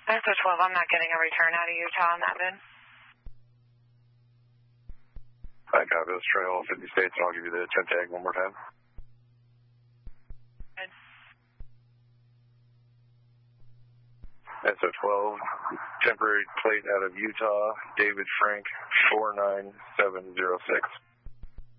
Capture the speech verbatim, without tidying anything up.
S O twelve, I'm not getting a return out of Utah on that bin. I got this trail fifty states, and I'll give you the temp tag one more time. S O twelve, temporary plate out of Utah, David Frank, four nine seven zero six.